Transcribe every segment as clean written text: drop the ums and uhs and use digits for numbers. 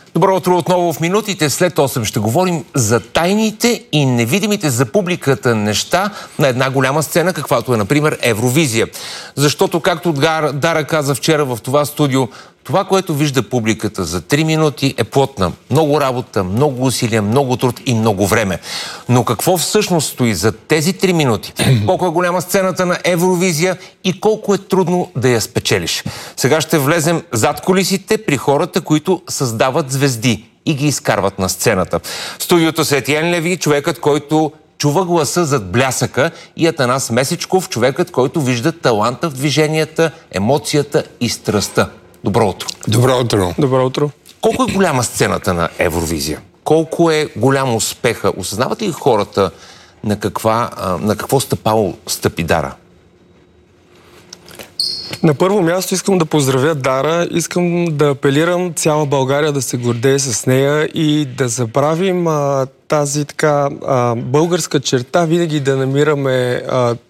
Добро утро отново в минутите. След 8 ще говорим за тайните и невидимите за публиката неща на една голяма сцена, каквато е, например, Евровизия. Защото, както Дара каза вчера в това студио, това, което вижда публиката за 3 минути е плод на много работа, много усилия, много труд и много време. Но какво всъщност стои за тези 3 минути? Колко е голяма сцената на Евровизия и колко е трудно да я спечелиш? Сега ще влезем зад кулисите при хората, които създават звезди и ги изкарват на сцената. В студиото са Етиен Леви, човекът, който чува гласа зад блясъка, и Атанас Месечков, човекът, който вижда таланта в движенията, емоцията и страстта. Добро утро. Добро утро. Добро утро. Колко е голяма сцената на Евровизия? Колко е голям успеха? Осъзнават ли хората на какво стъпало стъпи Дара? На първо място искам да поздравя Дара, искам да апелирам цяла България да се гордее с нея и да забравим тази българска черта, винаги да намираме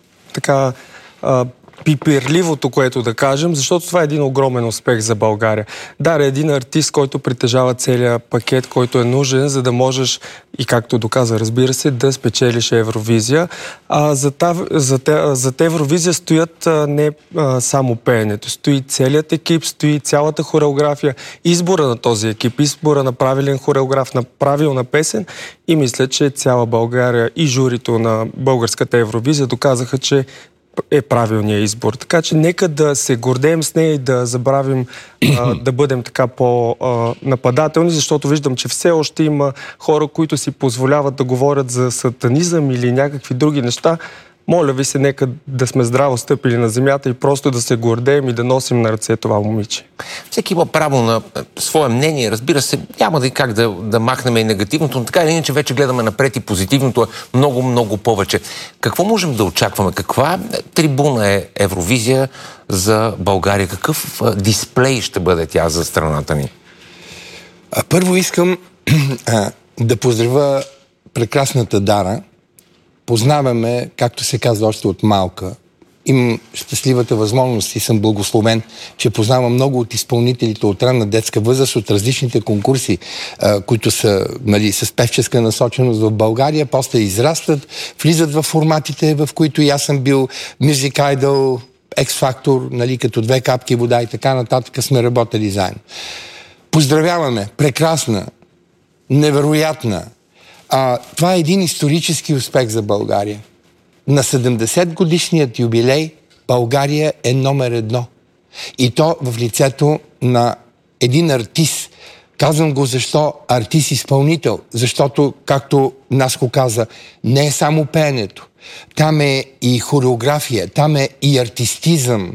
пипирливото, което да кажем, защото това е един огромен успех за България. Дара е един артист, който притежава целият пакет, който е нужен, за да можеш, и както доказа, разбира се, да спечелиш Евровизия. Зад Евровизия стоят не само пеенето, стои целият екип, стои цялата хореография, избора на този екип, избора на правилен хореограф, на правилна песен, и мисля, че цяла България и журито на българската Евровизия доказаха, че е правилният избор. Така че нека да се гордеем с нея и да забравим да бъдем така по-нападателни, защото виждам, че все още има хора, които си позволяват да говорят за сатанизъм или някакви други неща. Моля ви се, нека да сме здраво стъпили на земята и просто да се гордеем и да носим на ръце това момиче. Всеки има право на свое мнение. Разбира се, няма да и как да махнем и негативното, но така или иначе вече гледаме напред и позитивното е много, много повече. Какво можем да очакваме? Каква трибуна е Евровизия за България? Какъв дисплей ще бъде тя за страната ни? Първо искам да поздравя прекрасната Дара. Познаваме, както се казва, още от малка. Имам щастливата възможност и съм благословен, че познавам много от изпълнителите от ранна детска възраст, от различните конкурси, които са с певческа насоченост в България, после израстват, влизат в форматите, в които и аз съм бил Music Idol, X-Factor, като 2 капки вода и така нататък сме работили заедно. Поздравяваме! Прекрасна, невероятна. Това е един исторически успех за България. На 70-годишният юбилей България е номер 1. И то в лицето на един артист. Казвам го защо артист-изпълнител. Защото, както Наско каза, не е само пеенето. Там е и хореография, там е и артистизъм,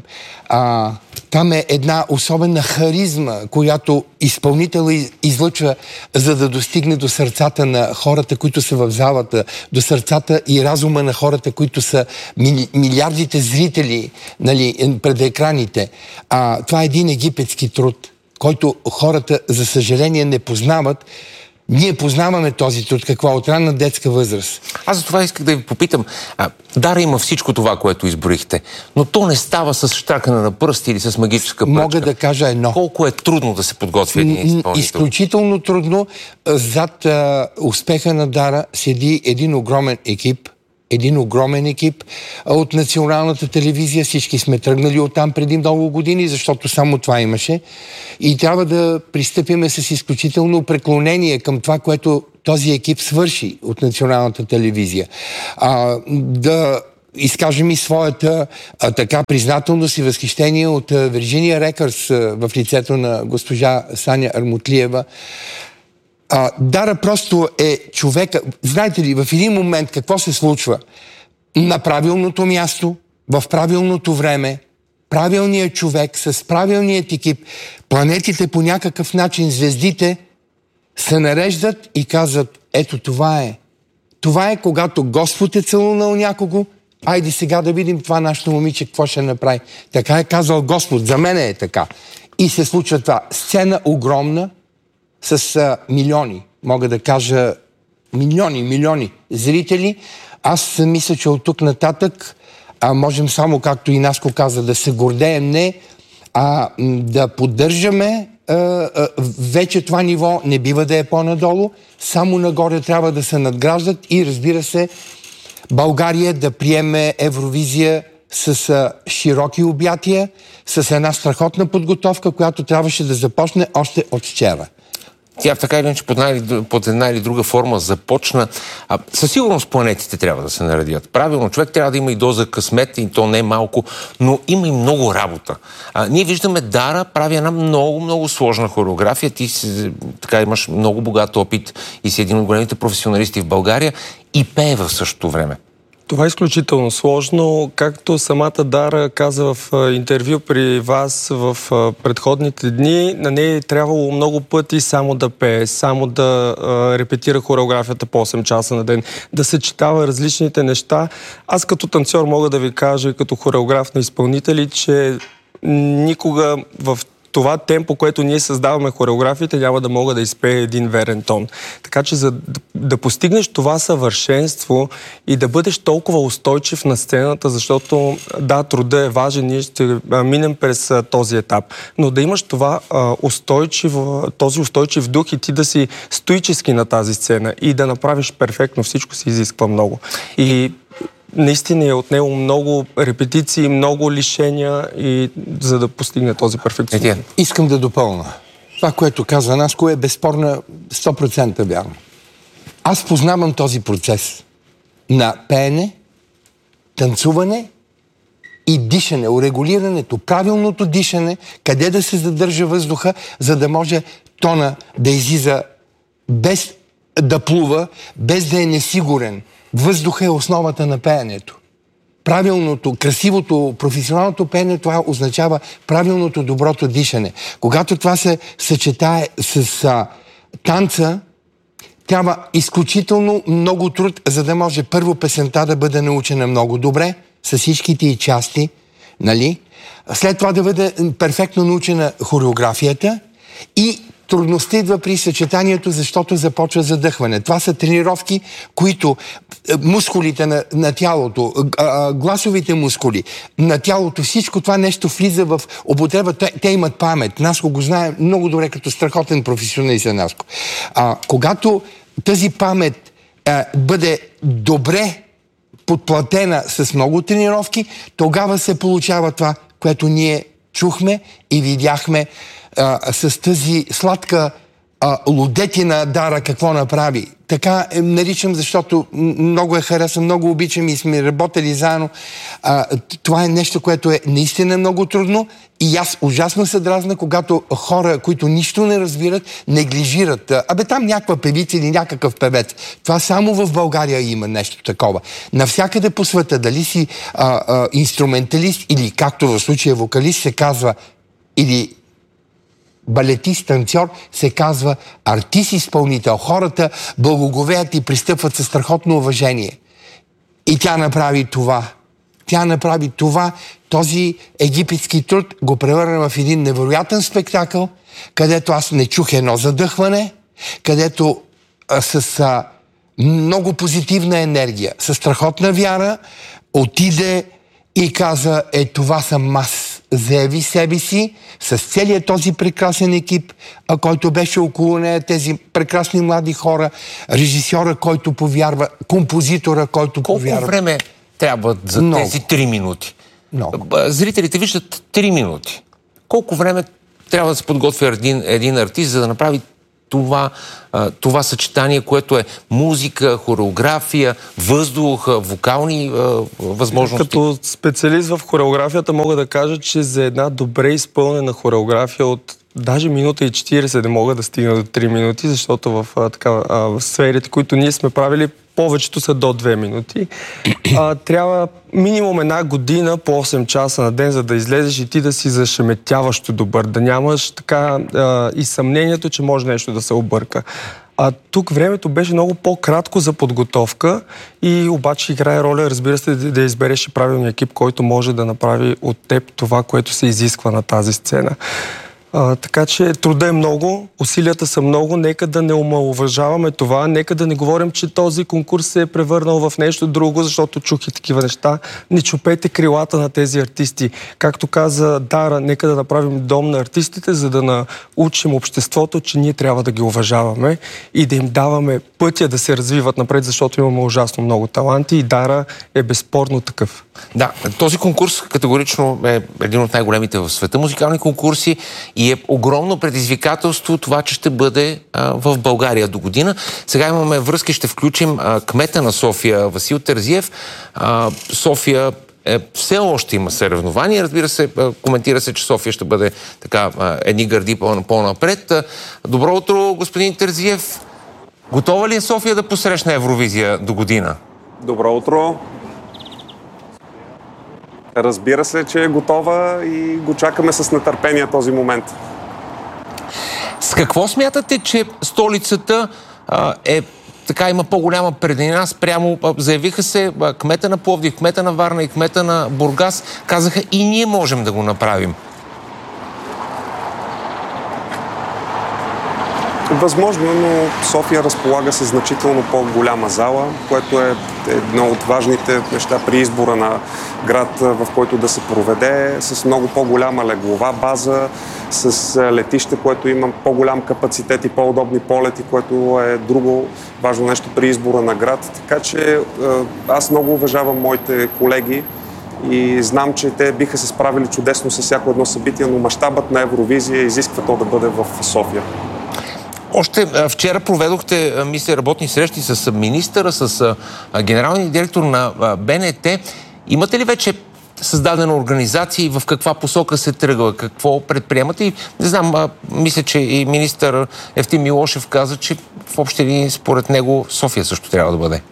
там е една особена харизма, която изпълнителът излъчва, за да достигне до сърцата на хората, които са в залата, до сърцата и разума на хората, които са милиардите зрители пред екраните. Това е един египетски труд, който хората, за съжаление, не познават. Ние познаваме този труд, каква от ранна детска възраст. Аз за това исках да ви попитам. Дара има всичко това, което изборихте, но то не става с щракане на пръсти или с магическа пръчка. Мога да кажа едно. Колко е трудно да се подготви един изпълнител? Изключително трудно. Зад успеха на Дара седи един огромен екип от националната телевизия. Всички сме тръгнали оттам преди много години, защото само това имаше. И трябва да пристъпиме с изключително преклонение към това, което този екип свърши от националната телевизия. Да изкажем и своята признателност и възхищение от Virginia Records в лицето на госпожа Саня Армутлиева. Дара просто е човека. Знаете ли, в един момент какво се случва? На правилното място, в правилното време, правилният човек с правилният екип, планетите по някакъв начин, звездите се нареждат и казват: ето това е. Това е когато Господ е целунал някого. Айде сега да видим това нашето момиче какво ще направи. Така е казал Господ. За мен е така. И се случва това. Сцена огромна, с милиони, мога да кажа милиони зрители. Аз мисля, че от тук нататък можем само, както и Наско каза, да се гордеем, не, а да поддържаме вече това ниво не бива да е по-надолу, само нагоре трябва да се надграждат и, разбира се, България да приеме Евровизия с широки обятия, с една страхотна подготовка, която трябваше да започне още от вчера. Тя така или иначе под една или друга форма започна. Със сигурност планетите трябва да се наредят. Правилно, човек трябва да има и доза късмет, и то не е малко, но има и много работа. Ние виждаме Дара прави една много сложна хореография. Ти така имаш много богат опит и си един от големите професионалисти в България и пее в същото време. Това е изключително сложно. Както самата Дара каза в интервю при вас в предходните дни, на нея е трябвало много пъти само да пее, само да репетира хореографията по 8 часа на ден, да съчетава различните неща. Аз като танцор мога да ви кажа и като хореограф на изпълнители, че никога в това темпо, което ние създаваме хореографиите, няма да мога да изпее един верен тон. Така че за да постигнеш това съвършенство и да бъдеш толкова устойчив на сцената, защото да, труда е важен, ние ще минем през този етап, но да имаш това този устойчив дух и ти да си стоически на тази сцена и да направиш перфектно, всичко се изисква много. И наистина е отнело много репетиции, много лишения, и за да постигне този перфекционизъм. Искам да допълна. Това, което казва Наско, е безспорно 100% вярно. Аз познавам този процес на пеене, танцуване и дишане, урегулирането, правилното дишане, къде да се задържа въздуха, за да може тона да излиза без да плува, без да е несигурен. Въздуха е основата на пеенето. Правилното, красивото, професионалното пеене, това означава правилното, доброто дишане. Когато това се съчетае с танца, трябва изключително много труд, за да може първо песента да бъде научена много добре, с всичките й части, нали? След това да бъде перфектно научена хореографията и трудността идва при съчетанието, защото започва задъхване. Това са тренировки, които мускулите на тялото, гласовите мускули на тялото, всичко това нещо влиза в употреба. Те имат памет. Наско го знае много добре като страхотен професионалист. Наско. Когато тази памет бъде добре подплатена с много тренировки, тогава се получава това, което ние чухме и видяхме с тази сладка лудетина Дара какво направи. Така наричам, защото много харесвам, много обичам и сме работили заедно. Това е нещо, което е наистина много трудно и аз ужасно се дразна, когато хора, които нищо не разбират, неглижират. Там някаква певица или някакъв певец. Това само в България има нещо такова. Навсякъде по света, дали си инструменталист или, както в случая вокалист, се казва, или балетист, танцор, се казва артист-изпълнител. Хората благоговеят и пристъпват със страхотно уважение. И тя направи това. Тя направи това. Този египетски труд го превърна в един невероятен спектакъл, където аз не чух едно задъхване, където с много позитивна енергия, с страхотна вяра, отиде и каза, това съм аз. Заяви себе си с целият този прекрасен екип, който беше около нея, тези прекрасни млади хора, режисьора, който повярва, композитора, който повярва. Колко време трябва за тези 3 минути? Много. Зрителите виждат 3 минути. Колко време трябва да се подготвя един артист, за да направи това съчетание, което е музика, хореография, въздух, вокални възможности? Като специалист в хореографията мога да кажа, че за една добре изпълнена хореография от даже минута и 40 не мога да стигна до 3 минути, защото в сферите, които ние сме правили, повечето са до 2 минути. Трябва минимум 1 година по 8 часа на ден, за да излезеш и ти да си зашеметяващо добър, да нямаш така и съмнението, че може нещо да се обърка. Тук времето беше много по-кратко за подготовка и обаче играе роля, разбира се, да избереш и правилния екип, който може да направи от теб това, което се изисква на тази сцена. Така че труда е много, усилията са много, нека да не омаловажаваме това, нека да не говорим, че този конкурс се е превърнал в нещо друго, защото чух и такива неща. Не чупете крилата на тези артисти. Както каза Дара, нека да направим дом на артистите, за да научим обществото, че ние трябва да ги уважаваме и да им даваме пътя да се развиват напред, защото имаме ужасно много таланти и Дара е безспорно такъв. Да, този конкурс категорично е един от най-големите в света музикални конкурси и е огромно предизвикателство това, че ще бъде в България до година. Сега имаме връзки, ще включим кмета на София Васил Терзиев. София все още има съревнования. Разбира се, коментира се, че София ще бъде така едни гърди по-напред. Добро утро, господин Терзиев. Готова ли е София да посрещне Евровизия до година? Добро утро. Разбира се, че е готова и го чакаме с нетърпение този момент. С какво смятате, че столицата има по-голяма преднина спрямо, заявиха се кмета на Пловдив, кмета на Варна и кмета на Бургас, казаха и ние можем да го направим. Възможно, но София разполага с значително по-голяма зала, което е едно от важните неща при избора на град, в който да се проведе, с много по-голяма леглова база, с летище, което има по-голям капацитет и по-удобни полети, което е друго важно нещо при избора на град. Така че аз много уважавам моите колеги и знам, че те биха се справили чудесно с всяко едно събитие, но мащабът на Евровизия изисква то да бъде в София. Още вчера проведохте, мисля, работни срещи с министъра, с генералния директор на БНТ. Имате ли вече създадена организация и в каква посока се тръгва? Какво предприемате? И, не знам, мисля, че и министър Евтим Милошев каза, че в общи линии според него София също трябва да бъде.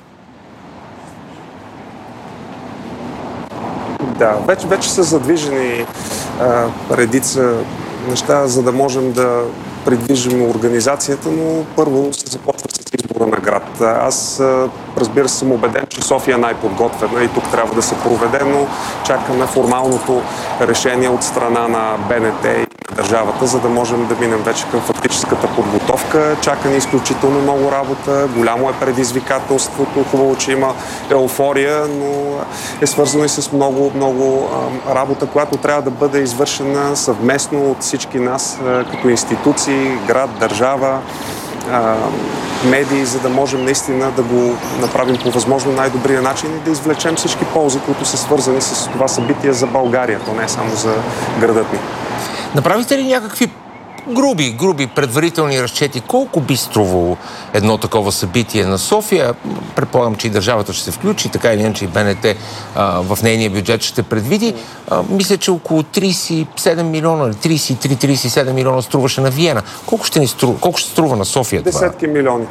Да, вече са задвижени редица неща, за да можем да придвижим организацията, но първо се започва с избора на град. Аз, разбира се, съм убеден, че София е най-подготвена и тук трябва да се проведе, но чакаме формалното решение от страна на БНТ и на държавата, за да можем да минем вече към фактическата подготовка. Чака ни изключително много работа, голямо е предизвикателството, хубаво, че има еуфория, но е свързано и с много работа, която трябва да бъде извършена съвместно от всички нас като институции, град, държава, медии, за да можем наистина да го направим по възможно най-добрия начин и да извлечем всички ползи, които са свързани с това събитие за България, то не е само за градът ни. Направите ли някакви груби предварителни разчети? Колко би струвало едно такова събитие на София? Предполагам, че и държавата ще се включи, така или иначе и БНТ в нейния бюджет ще предвиди. Мисля, че около 37 милиона, 33-37 милиона струваше на Виена. Колко ще струва на София това? Десетки милиони.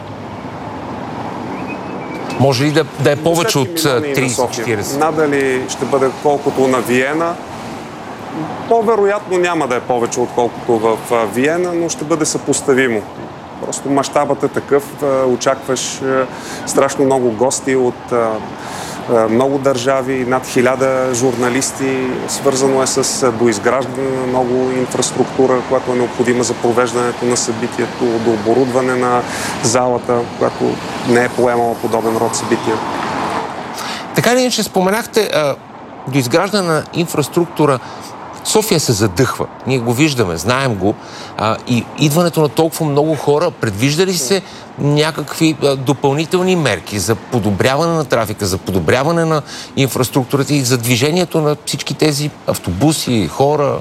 Може ли да е повече от 30-40? Надали ще бъде колкото на Виена. По-вероятно няма да е повече отколкото в Виена, но ще бъде съпоставимо. Просто мащабът е такъв. Очакваш страшно много гости от много държави, над 1000 журналисти. Свързано е с доизграждане на много инфраструктура, която е необходима за провеждането на събитието, до оборудване на залата, която не е поемала подобен род събития. Така ли иначе споменахте доизграждане на инфраструктура. София се задъхва. Ние го виждаме, знаем го. И идването на толкова много хора, предвижда ли се някакви допълнителни мерки за подобряване на трафика, за подобряване на инфраструктурата и за движението на всички тези автобуси, хора?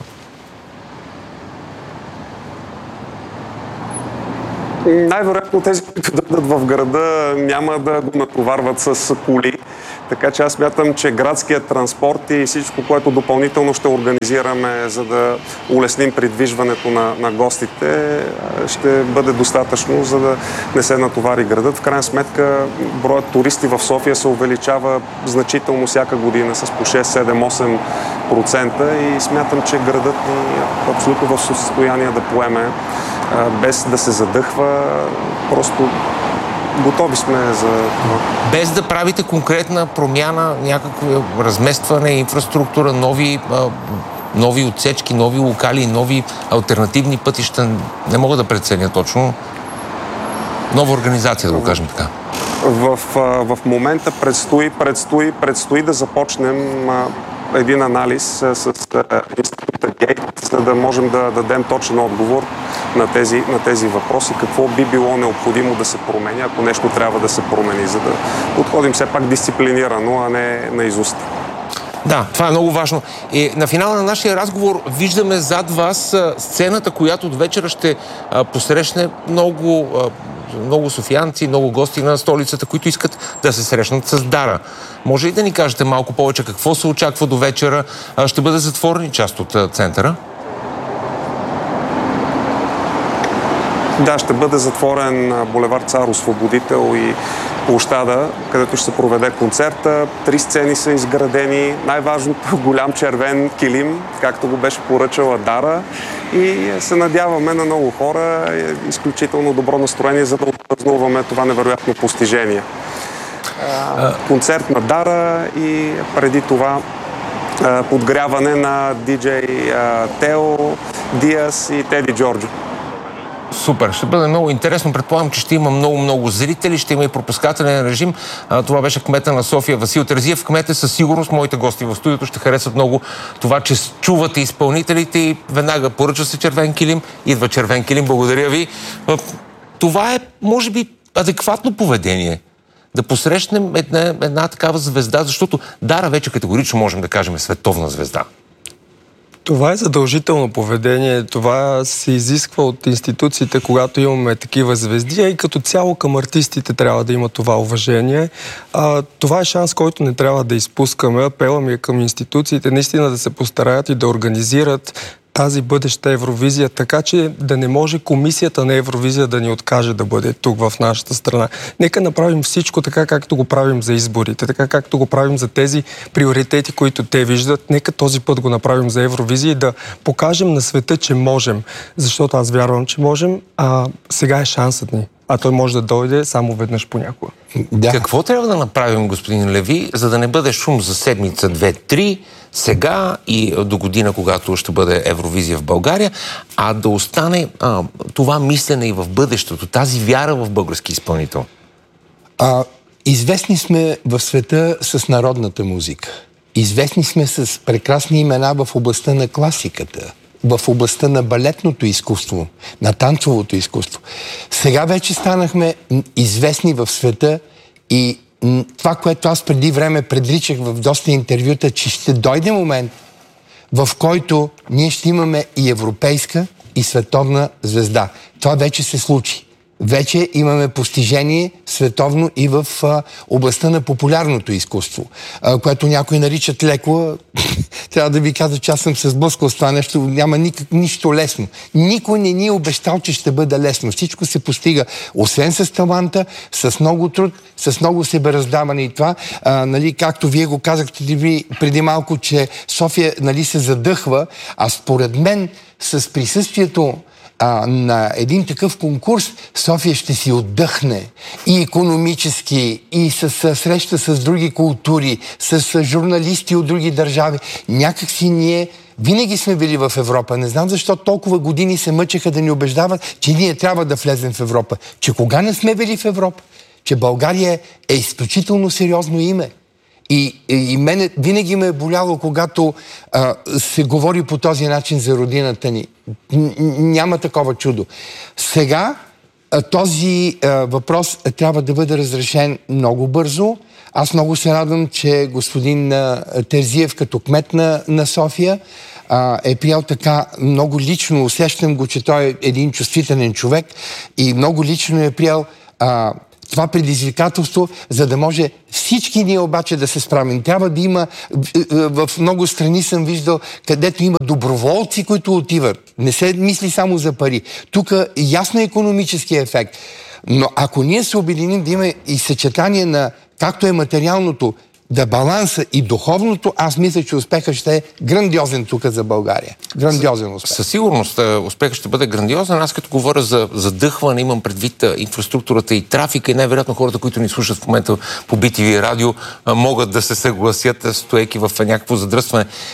Най-вероятно тези, които дойдат в града, няма да го натоварват с коли. Така че аз смятам, че градският транспорт и всичко, което допълнително ще организираме, за да улесним придвижването на гостите, ще бъде достатъчно, за да не се натовари градът. В крайна сметка, броят туристи в София се увеличава значително всяка година с по 6-7-8% и смятам, че градът ни е абсолютно в състояние да поеме, без да се задъхва. Просто готови сме за това. Без да правите конкретна промяна, някакво разместване, инфраструктура, нови нови отсечки, нови локали, нови алтернативни пътища. Не мога да преценя точно. Нова организация, да го кажем така. В момента предстои да започнем един анализ с института Гейт, за да можем да дадем точен отговор на тези въпроси, какво би било необходимо да се промени, ако нещо трябва да се промени, за да подходим все пак дисциплинирано, а не наизуст. Да, това е много важно. На финала на нашия разговор виждаме зад вас сцената, която от вечера ще посрещне много софиянци, много гости на столицата, които искат да се срещнат с Дара. Може ли да ни кажете малко повече какво се очаква до вечера? Ще бъде затворен част от центъра? Да, ще бъде затворен булевард Цар Освободител и площада, където ще се проведе концерта. 3 сцени са изградени. Най-важното голям червен килим, както го беше поръчала Дара. И се надяваме на много хора. Изключително добро настроение, за да отпразнуваме това невероятно постижение. Концерт на Дара и преди това подгряване на диджей Тео, Диас и Теди Джорджо. Супер, ще бъде много интересно. Предполагам, че ще има много зрители, ще има и пропускателен режим. Това беше кмета на София Васил Терзиев. Кмете, със сигурност моите гости в студиото ще харесат много това, че чувате изпълнителите и веднага поръча се червен килим, идва червен килим. Благодаря ви. Това е, може би, адекватно поведение. Да посрещнем една такава звезда, защото Дара вече категорично можем да кажем световна звезда. Това е задължително поведение. Това се изисква от институциите, когато имаме такива звезди, и като цяло към артистите трябва да има това уважение. Това е шанс, който не трябва да изпускаме. Апела ми е към институциите наистина да се постараят и да организират тази бъдеща Евровизия, така че да не може комисията на Евровизия да ни откаже да бъде тук в нашата страна. Нека направим всичко така, както го правим за изборите, така както го правим за тези приоритети, които те виждат. Нека този път го направим за Евровизия и да покажем на света, че можем. Защото аз вярвам, че можем, а сега е шансът ни. А той може да дойде само веднъж понякога. Да. Какво трябва да направим, господин Леви, за да не бъде шум за седмица, 2-3, сега и до година, когато ще бъде Евровизия в България, а да остане това мислене и в бъдещето, тази вяра в български изпълнител? Известни сме в света с народната музика. Известни сме с прекрасни имена в областта на класиката, в областта на балетното изкуство, на танцовото изкуство. Сега вече станахме известни в света и това, което аз преди време предричах в доста интервюта, че ще дойде момент, в който ние ще имаме и европейска, и световна звезда. Това вече се случи. Вече имаме постижение световно и в областта на популярното изкуство, което някои наричат леко. Трябва да ви кажа, че аз съм се сблъскал с това нещо. Няма нищо лесно. Никой не ни е обещал, че ще бъде лесно. Всичко се постига, освен с таланта, с много труд, с много себераздаване и това. Както вие го казахте преди малко, че София се задъхва, а според мен с присъствието на един такъв конкурс София ще си отдъхне и икономически, и с среща с други култури, с журналисти от други държави. Някакси ние винаги сме били в Европа. Не знам защо толкова години се мъчеха да ни убеждават, че ние трябва да влезем в Европа. Че кога не сме били в Европа? Че България е изключително сериозно име. И мене винаги ме е боляло, когато се говори по този начин за родината ни. Няма такова чудо. Сега този въпрос трябва да бъде разрешен много бързо. Аз много се радвам, че господин Терзиев като кмет на София е приял така много лично, усещам го, че той е един чувствителен човек и много лично е приял това предизвикателство, за да може всички ние обаче да се справим. Трябва да има, в много страни съм виждал, където има доброволци, които отиват. Не се мисли само за пари. Тук ясно е икономическия ефект. Но ако ние се обединим да има и съчетание на както е материалното, да баланса и духовното, аз мисля, че успехът ще е грандиозен тук за България. Грандиозен успех. Със сигурност успехът ще бъде грандиозен. Аз като говоря за задъхване, имам предвид инфраструктурата и трафика и най-вероятно хората, които ни слушат в момента по BTV радио, могат да се съгласят, стоейки в някакво задръстване.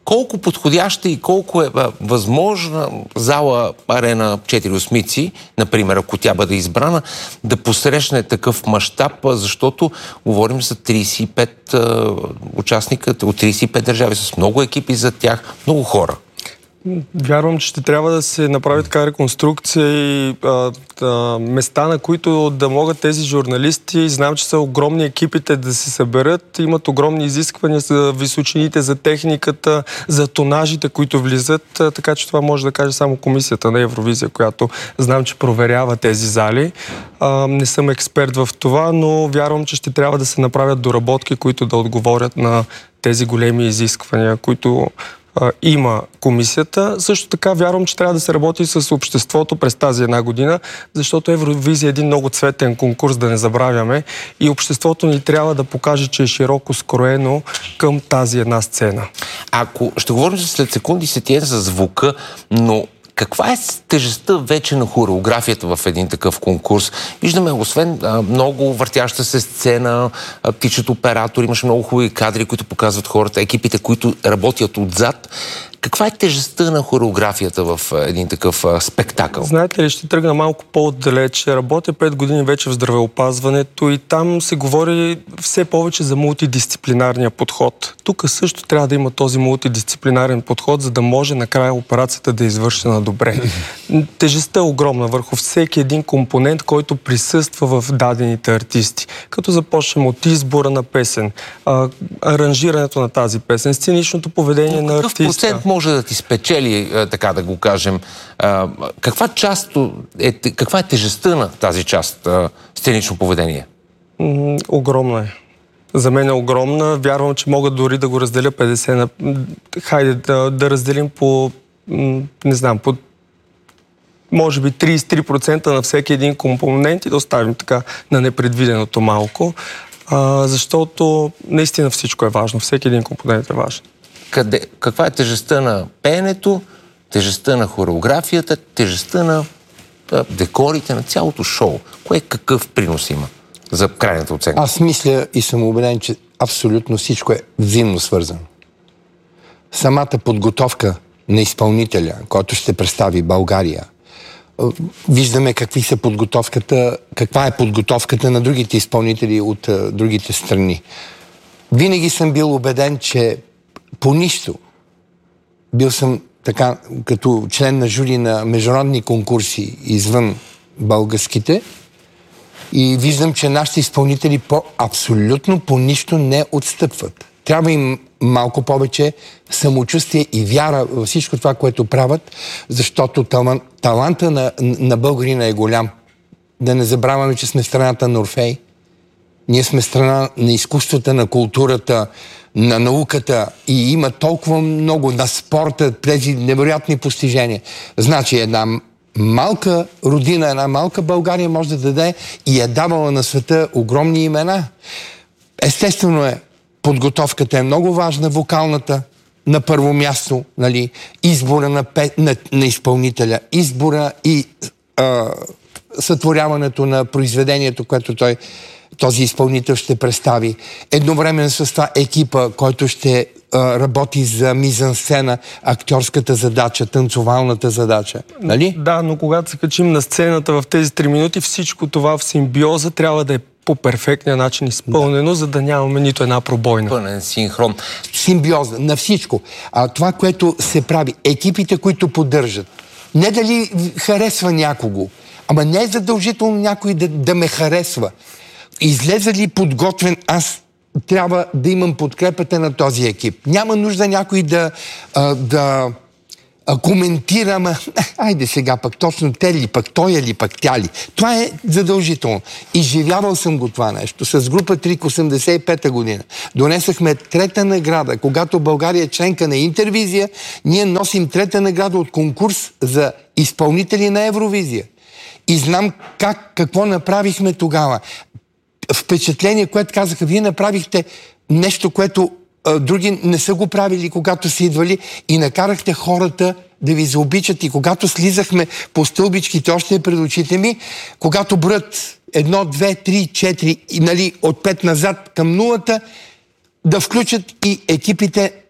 колко подходяща и колко е възможна зала Арена 4/8, например, ако тя бъде избрана, да посрещне такъв мащаб, защото говорим за 35 участника от 35 държави с много екипи за тях, много хора. Вярвам, че ще трябва да се направи така реконструкция и места, на които да могат тези журналисти, знам, че са огромни екипите да се съберат, имат огромни изисквания за височините, за техниката, за тонажите, които влизат, така че това може да каже само комисията на Евровизия, която знам, че проверява тези зали. Не съм експерт в това, но вярвам, че ще трябва да се направят доработки, които да отговорят на тези големи изисквания, които има комисията. Също така вярвам, че трябва да се работи с обществото през тази една година, защото Евровизия е един много цветен конкурс, да не забравяме, и обществото ни трябва да покаже, че е широко скроено към тази една сцена. Ако ще говорим след секунди за звука, но каква е тежестта вече на хореографията в един такъв конкурс? Виждаме, освен много въртяща се сцена, тичат оператори, имаш много хубави кадри, които показват хората, екипите, които работят отзад. Каква е тежестта на хореографията в един такъв спектакъл? Знаете ли, ще тръгна малко по-отдалече. Работя 5 години вече в здравеопазването и там се говори все повече за мултидисциплинарния подход. Тук също трябва да има този мултидисциплинарен подход, за да може накрая операцията да е извършена добре. Тежестта е огромна върху всеки един компонент, който присъства в дадените артисти. Като започнем от избора на песен, аранжирането на тази песен, сценичното поведение на артиста. Какъв процент може да ти спечели, така да го кажем? Каква е тежестта на тази част, сценично поведение? Огромна е. За мен е огромна. Вярвам, че мога дори да го разделя 50 на... Хайде да разделим по... Не знам, по... Може би 33% на всеки един компонент и да оставим така на непредвиденото малко. Защото наистина всичко е важно. Всеки един компонент е важен. Каква е тежестта на пеенето, тежестта на хореографията, тежестта на декорите, на цялото шоу? Какъв принос има за крайната оценка? Аз мисля и съм убеден, че абсолютно всичко е взаимно свързано. Самата подготовка на изпълнителя, който ще представи България, виждаме каква е подготовката на другите изпълнители от другите страни. Винаги съм бил убеден, че по нищо. Бил съм така, като член на жури на международни конкурси извън българските и виждам, че нашите изпълнители абсолютно по нищо не отстъпват. Трябва им малко повече самочувствие и вяра във всичко това, което правят, защото таланта на българина е голям. Да не забравяме, че сме страната на Орфей. Ние сме страна на изкуствата, на културата, на науката и има толкова много на спорта, тези невероятни постижения. Значи една малка родина, една малка България може да даде и е давала на света огромни имена. Естествено е, подготовката е много важна, вокалната на първо място, нали, избора на изпълнителя, избора и сътворяването на произведението, което този изпълнител ще представи. Едновременно с това екипа, който ще работи за мизансцена, актьорската задача, танцовалната задача. Нали? Да, но когато се качим на сцената в тези 3 минути, всичко това в симбиоза трябва да е по перфектния начин изпълнено, за да нямаме нито една пробойна. Пълен синхрон. Симбиоза на всичко. Това, което се прави, екипите, които поддържат, не дали харесва някого, ама не е задължително някой да ме харесва. Излезе ли подготвен, аз трябва да имам подкрепата на този екип. Няма нужда някой да коментирам, айде сега пък точно те ли, пък той ли, пък тя ли. Това е задължително. Изживявал съм го това нещо. С група Трик 85-та година донесахме 3-та награда. Когато България е членка на Интервизия, ние носим 3-та награда от конкурс за изпълнители на Евровизия. И знам какво направихме тогава. Впечатление, което казаха, вие направихте нещо, което други не са го правили, когато са идвали и накарахте хората да ви заобичат. И когато слизахме по стълбичките, още пред очите ми, когато броят 1, 2, 3, 4, нали, от 5 назад към нулата, да включат и екипите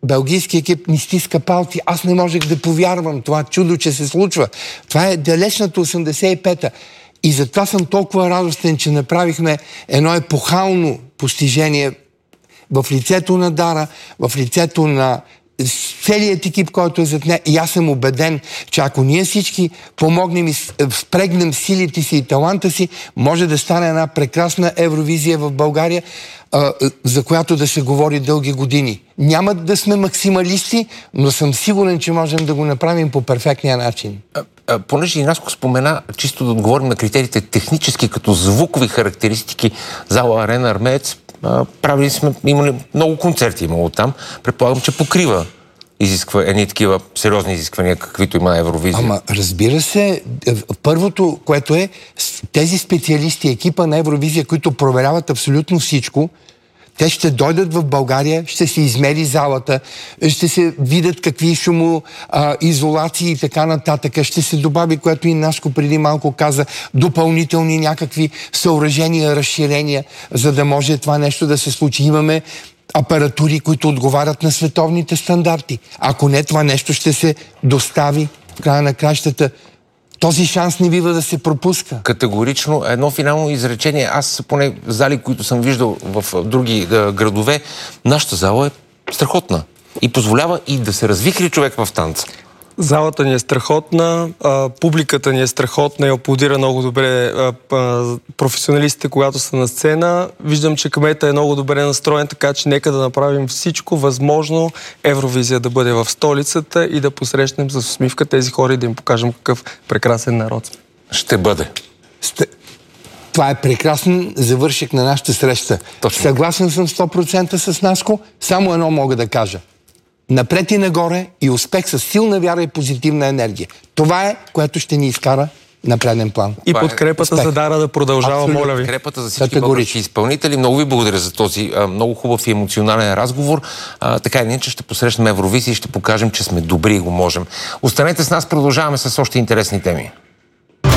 белгийски екип ни стиска палци. Аз не можех да повярвам това чудо, че се случва. Това е далечната 85-та. И затова съм толкова радостен, че направихме едно епохално постижение в лицето на Дара, в лицето на целият екип, който е зад нея. И аз съм убеден, че ако ние всички помогнем и впрегнем силите си и таланта си, може да стане една прекрасна Евровизия в България, за която да се говори дълги години. Няма да сме максималисти, но съм сигурен, че можем да го направим по перфектния начин. Понеже и Наско спомена, чисто да отговорим на критериите технически, като звукови характеристики, зала Арена Армеец, правили сме, имали много концерти имало там. Предполагам, че покрива едни такива сериозни изисквания, каквито има Евровизия. Ама разбира се, първото, което е, тези специалисти, екипа на Евровизия, които проверяват абсолютно всичко, те ще дойдат в България, ще се измери залата, ще се видят какви шумоизолации и така нататък. Ще се добави, което и Наско преди малко каза, допълнителни някакви съоръжения, разширения, за да може това нещо да се случи. Имаме апаратури, които отговарят на световните стандарти. Ако не, това нещо ще се достави в края на кращата. Този шанс не бива да се пропуска. Категорично. Едно финално изречение. Аз, поне зали, които съм виждал в други градове, нашата зала е страхотна. И позволява и да се развихри човек в танца. Залата ни е страхотна, публиката ни е страхотна и аплодира много добре професионалистите, когато са на сцена. Виждам, че кмета е много добре настроен, така че нека да направим всичко възможно Евровизия да бъде в столицата и да посрещнем с усмивка тези хора и да им покажем какъв прекрасен народ сме. Ще бъде. Това е прекрасен завършек на нашата среща. Точно. Съгласен съм 100% с Наско. Само едно мога да кажа. Напред и нагоре и успех с силна вяра и позитивна енергия. Това е, което ще ни изкара на преден план. И подкрепата за Дара да продължава, абсолютно. моля ви. Подкрепата за всички български изпълнители. Много ви благодаря за този много хубав и емоционален разговор. Така и иначе ще посрещнем Евровизия и ще покажем, че сме добри и го можем. Останете с нас, продължаваме с още интересни теми.